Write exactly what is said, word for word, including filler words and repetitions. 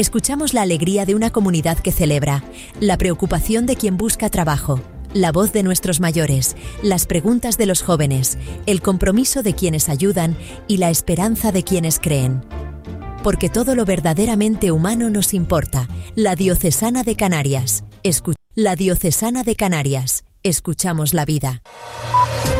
Escuchamos la alegría de una comunidad que celebra, la preocupación de quien busca trabajo, la voz de nuestros mayores, las preguntas de los jóvenes, el compromiso de quienes ayudan y la esperanza de quienes creen. Porque todo lo verdaderamente humano nos importa. La Diocesana de Canarias. Escu- la Diocesana de Canarias. Escuchamos la vida.